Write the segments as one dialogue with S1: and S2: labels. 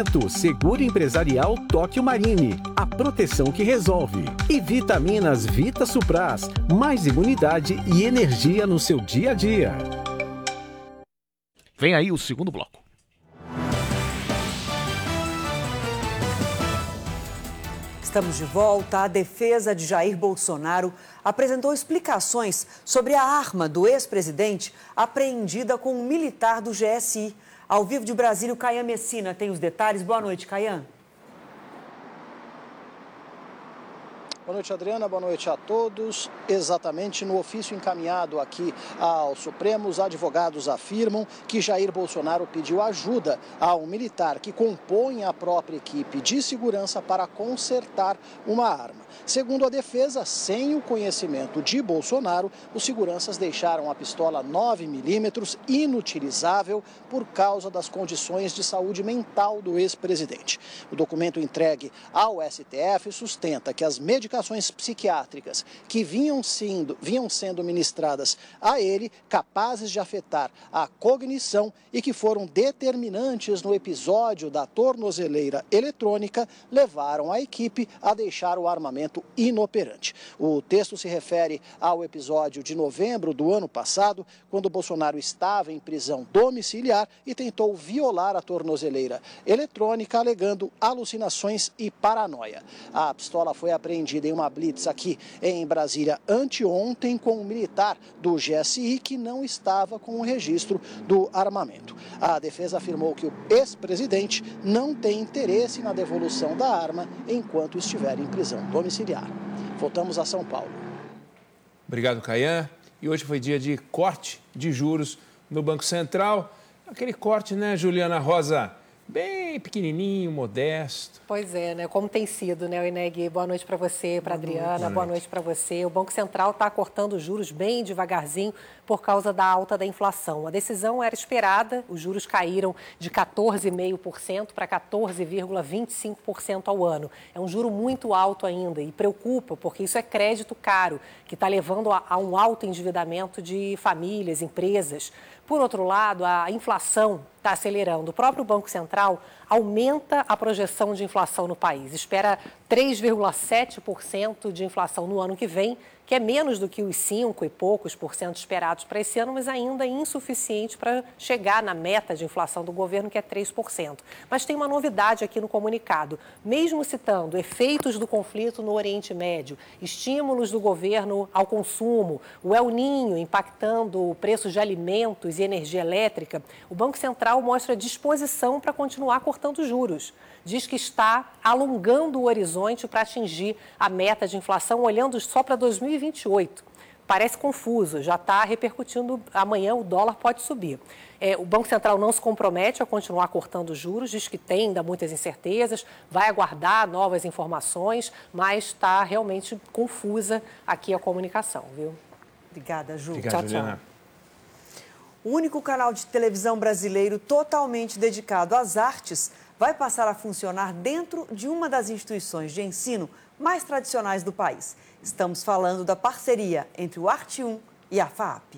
S1: Seguro Empresarial Tóquio Marine, a proteção que resolve. E vitaminas Vita Supras, mais imunidade e energia no seu dia a dia.
S2: Vem aí o segundo bloco.
S3: Estamos de volta. A defesa de Jair Bolsonaro apresentou explicações sobre a arma do ex-presidente apreendida com um militar do GSI. Ao vivo de Brasília, o Caian Messina tem os detalhes. Boa noite, Caian.
S4: Boa noite, Adriana. Boa noite a todos. Exatamente no ofício encaminhado aqui ao Supremo, os advogados afirmam que Jair Bolsonaro pediu ajuda a um militar que compõe a própria equipe de segurança para consertar uma arma. Segundo a defesa, sem o conhecimento de Bolsonaro, os seguranças deixaram a pistola 9mm inutilizável por causa das condições de saúde mental do ex-presidente. O documento entregue ao STF sustenta que as medicações psiquiátricas que vinham sendo ministradas a ele, capazes de afetar a cognição e que foram determinantes no episódio da tornozeleira eletrônica, levaram a equipe a deixar o armamento inoperante. O texto se refere ao episódio de novembro do ano passado, quando Bolsonaro estava em prisão domiciliar e tentou violar a tornozeleira eletrônica, alegando alucinações e paranoia. A pistola foi apreendida em uma blitz aqui em Brasília anteontem com um militar do GSI que não estava com o registro do armamento. A defesa afirmou que o ex-presidente não tem interesse na devolução da arma enquanto estiver em prisão domiciliar. Voltamos a São Paulo.
S5: Obrigado, Caian. E hoje foi dia de corte de juros no Banco Central. Aquele corte, né, Juliana Rosa? Bem pequenininho, modesto.
S6: Pois é, né? Como tem sido, né, Ineg? Boa noite para você, para Adriana, boa noite para você. O Banco Central está cortando os juros bem devagarzinho por causa da alta da inflação. A decisão era esperada, os juros caíram de 14,5% para 14,25% ao ano. É um juro muito alto ainda e preocupa, porque isso é crédito caro, que está levando a um alto endividamento de famílias, empresas. Por outro lado, a inflação está acelerando. O próprio Banco Central aumenta a projeção de inflação no país. Espera 3,7% de inflação no ano que vem, que é menos do que os 5 e poucos por cento esperados para esse ano, mas ainda insuficiente para chegar na meta de inflação do governo, que é 3%. Mas tem uma novidade aqui no comunicado. Mesmo citando efeitos do conflito no Oriente Médio, estímulos do governo ao consumo, o El Niño impactando preços de alimentos e energia elétrica, o Banco Central mostra disposição para continuar cortando juros. Diz que está alongando o horizonte para atingir a meta de inflação, olhando só para 2028. Parece confuso, já está repercutindo, amanhã o dólar pode subir. O Banco Central não se compromete a continuar cortando juros, diz que tem ainda muitas incertezas, vai aguardar novas informações, mas está realmente confusa aqui a comunicação, viu?
S3: Obrigada, Ju.
S5: Obrigado,
S3: Tchau,
S5: Juliana.
S3: tchau. O único canal de televisão brasileiro totalmente dedicado às artes vai passar a funcionar dentro de uma das instituições de ensino mais tradicionais do país. Estamos falando da parceria entre o Arte1 e a FAAP.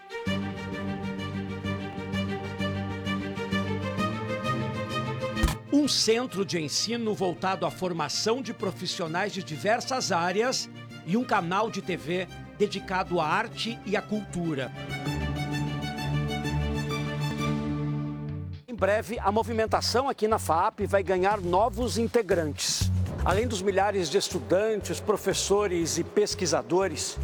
S7: Um centro de ensino voltado à formação de profissionais de diversas áreas e um canal de TV dedicado à arte e à cultura. Em breve, a movimentação aqui na FAAP vai ganhar novos integrantes. Além dos milhares de estudantes, professores e pesquisadores,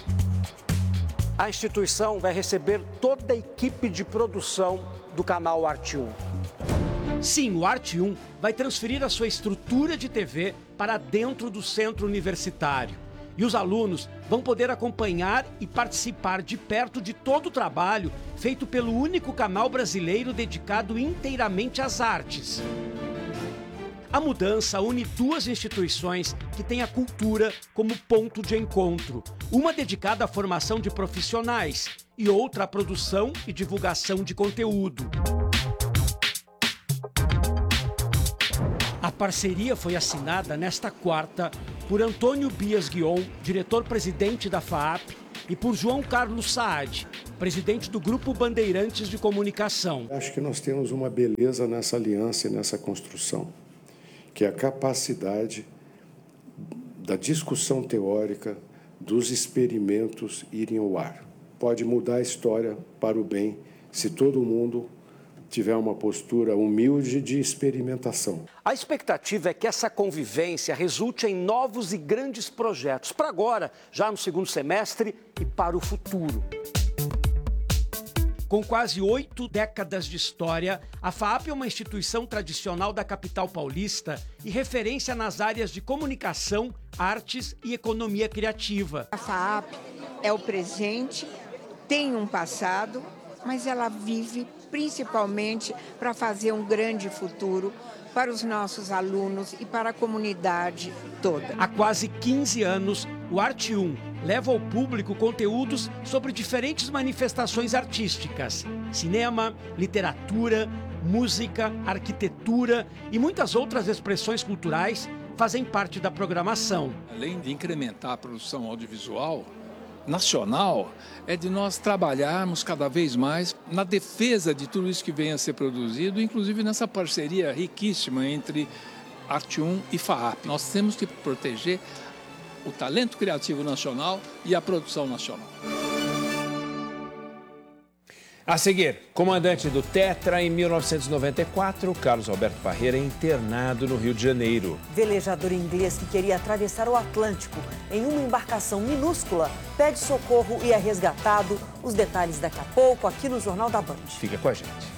S7: a instituição vai receber toda a equipe de produção do canal Arte1. Sim, o Arte1 vai transferir a sua estrutura de TV para dentro do centro universitário. E os alunos vão poder acompanhar e participar de perto de todo o trabalho feito pelo único canal brasileiro dedicado inteiramente às artes. A mudança une duas instituições que têm a cultura como ponto de encontro. Uma dedicada à formação de profissionais e outra à produção e divulgação de conteúdo. A parceria foi assinada nesta quarta por Antônio Bias Guion, diretor-presidente da FAAP, e por João Carlos Saad, presidente do Grupo Bandeirantes de Comunicação.
S2: Acho que nós temos uma beleza nessa aliança e nessa construção, que é a capacidade da discussão teórica, dos experimentos irem ao ar. Pode mudar a história para o bem se todo mundo tiver uma postura humilde de experimentação.
S7: A expectativa é que essa convivência resulte em novos e grandes projetos, para agora, já no segundo semestre e para o futuro. Com quase 8 décadas de história, a FAAP é uma instituição tradicional da capital paulista e referência nas áreas de comunicação, artes e economia criativa.
S8: A FAAP é o presente, tem um passado, mas ela vive principalmente para fazer um grande futuro para os nossos alunos e para a comunidade toda.
S7: Há quase 15 anos, o Arte 1 leva ao público conteúdos sobre diferentes manifestações artísticas, cinema, literatura, música, arquitetura e muitas outras expressões culturais fazem parte da programação.
S9: Além de incrementar a produção audiovisual nacional, é de nós trabalharmos cada vez mais na defesa de tudo isso que vem a ser produzido, inclusive nessa parceria riquíssima entre Arte 1 e FAAP. Nós temos que proteger o talento criativo nacional e a produção nacional.
S5: A seguir, comandante do Tetra em 1994, Carlos Alberto Parreira é internado no Rio de Janeiro.
S3: Velejador inglês que queria atravessar o Atlântico em uma embarcação minúscula pede socorro e é resgatado. Os detalhes daqui a pouco aqui no Jornal da Band.
S5: Fica com a gente.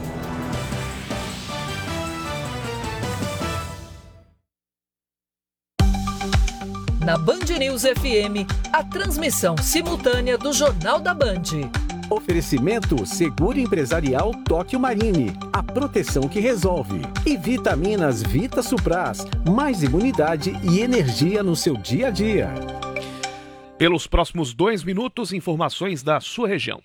S10: Na Band News FM, a transmissão simultânea do Jornal da Band.
S1: Oferecimento Seguro Empresarial Tóquio Marine, a proteção que resolve. E vitaminas Vita Supras, mais imunidade e energia no seu dia a dia.
S11: Pelos próximos 2 minutos, informações da sua região.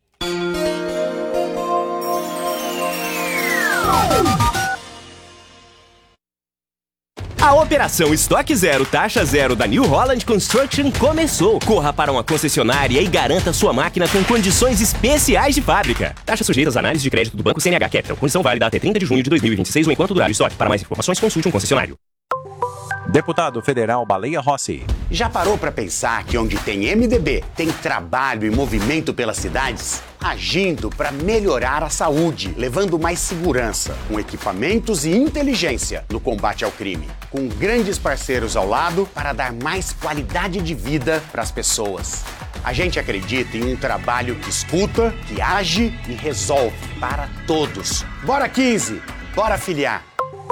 S12: A Operação Estoque Zero, Taxa Zero da New Holland Construction começou. Corra para uma concessionária e garanta sua máquina com condições especiais de fábrica. Taxa sujeita às análises de crédito do Banco CNH Capital. Condição válida até 30 de junho de 2026 ou enquanto durar o estoque. Para mais informações, consulte um concessionário.
S13: Deputado Federal Baleia Rossi.
S14: Já parou para pensar que onde tem MDB, tem trabalho e movimento pelas cidades? Agindo para melhorar a saúde, levando mais segurança, com equipamentos e inteligência no combate ao crime. Com grandes parceiros ao lado para dar mais qualidade de vida para as pessoas. A gente acredita em um trabalho que escuta, que age e resolve para todos. Bora 15! Bora filiar!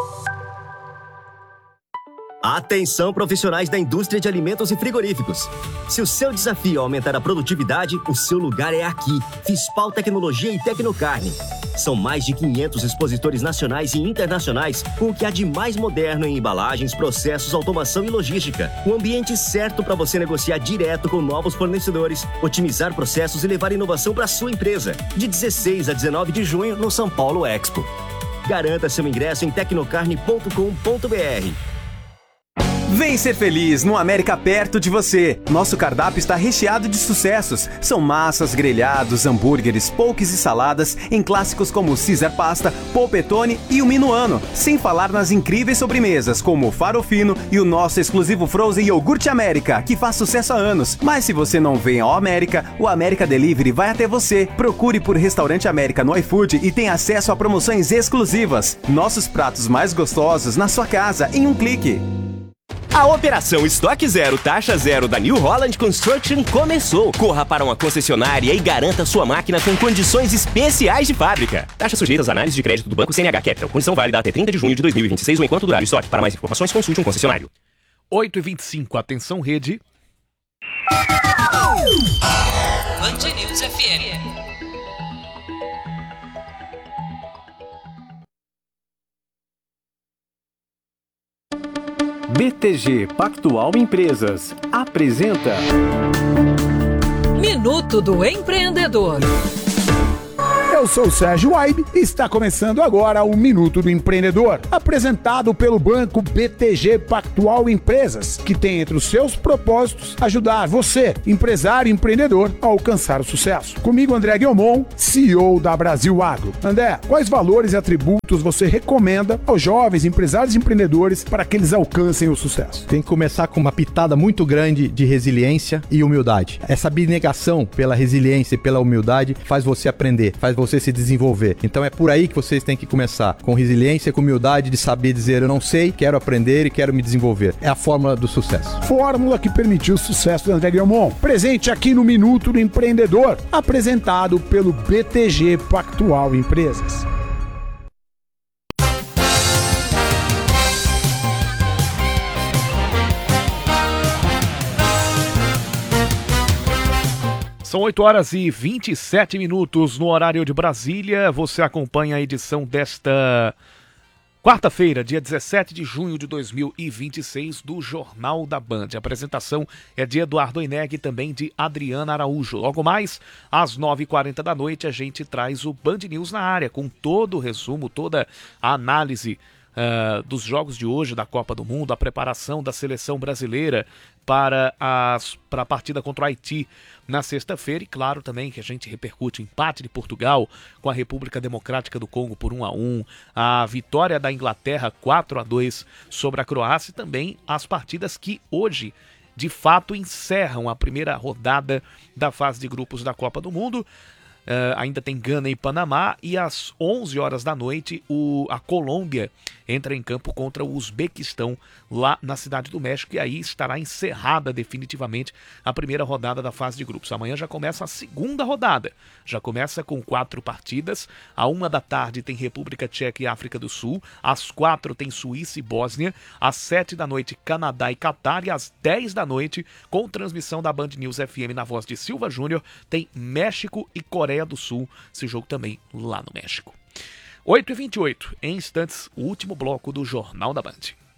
S15: Atenção, profissionais da indústria de alimentos e frigoríficos. Se o seu desafio é aumentar a produtividade, o seu lugar é aqui. Fispal Tecnologia e Tecnocarne. São mais de 500 expositores nacionais e internacionais com o que há de mais moderno em embalagens, processos, automação e logística. O ambiente certo para você negociar direto com novos fornecedores, otimizar processos e levar inovação para a sua empresa. De 16 a 19 de junho no São Paulo Expo. Garanta seu ingresso em tecnocarne.com.br.
S16: Vem ser feliz no América perto de você. Nosso cardápio está recheado de sucessos. São massas, grelhados, hambúrgueres, poques e saladas em clássicos como Caesar Pasta, Polpettone e o Minuano. Sem falar nas incríveis sobremesas como o Farofino e o nosso exclusivo Frozen Iogurte América, que faz sucesso há anos. Mas se você não vem ao América, o América Delivery vai até você. Procure por Restaurante América no iFood e tenha acesso a promoções exclusivas. Nossos pratos mais gostosos na sua casa em um clique.
S12: A Operação Estoque Zero, Taxa Zero da New Holland Construction começou. Corra para uma concessionária e garanta sua máquina com condições especiais de fábrica. Taxa sujeita às análises de crédito do Banco CNH Capital. Condição válida até 30 de junho de 2026 ou enquanto durar o estoque. Para mais informações, consulte um concessionário.
S11: 8h25, atenção rede.
S10: Band News FM.
S1: BTG Pactual Empresas apresenta
S10: Minuto do Empreendedor.
S17: Eu sou o Sérgio Aibe e está começando agora o Minuto do Empreendedor, apresentado pelo Banco BTG Pactual Empresas, que tem entre os seus propósitos ajudar você, empresário e empreendedor, a alcançar o sucesso. Comigo, André Guilmon, CEO da Brasil Agro. André, quais valores e atributos você recomenda aos jovens empresários e empreendedores para que eles alcancem o sucesso?
S18: Tem que começar com uma pitada muito grande de resiliência e humildade. Essa abnegação pela resiliência e pela humildade faz você aprender, faz você se desenvolver. Então é por aí que vocês têm que começar, com resiliência, com humildade de saber dizer eu não sei, quero aprender e quero me desenvolver. É a fórmula do sucesso.
S17: Fórmula que permitiu o sucesso do André Guilmon. Presente aqui no Minuto do Empreendedor, apresentado pelo BTG Pactual Empresas.
S11: São 8 horas e 27 minutos no horário de Brasília. Você acompanha a edição desta quarta-feira, dia 17 de junho de 2026, do Jornal da Band. A apresentação é de Eduardo Eneg e também de Adriana Araújo. Logo mais, às 9h40 da noite, a gente traz o Band News na área, com todo o resumo, toda a análise dos jogos de hoje da Copa do Mundo, a preparação da seleção brasileira para a partida contra o Haiti na sexta-feira, e claro também que a gente repercute o empate de Portugal com a República Democrática do Congo por 1-1, a vitória da Inglaterra 4-2 sobre a Croácia, e também as partidas que hoje de fato encerram a primeira rodada da fase de grupos da Copa do Mundo. Ainda tem Gana e Panamá, e às 11 horas da noite a Colômbia entra em campo contra o Uzbequistão lá na Cidade do México, e aí estará encerrada definitivamente a primeira rodada da fase de grupos. Amanhã já começa a segunda rodada, já começa com 4 partidas. À 13h tem República Tcheca e África do Sul, às 4h tem Suíça e Bósnia, às 7h da noite Canadá e Catar, e às 10h da noite, com transmissão da Band News FM na voz de Silva Júnior, tem México e Coreia do Sul, esse jogo também lá no México. 8h28, em instantes, o último bloco do Jornal da Band.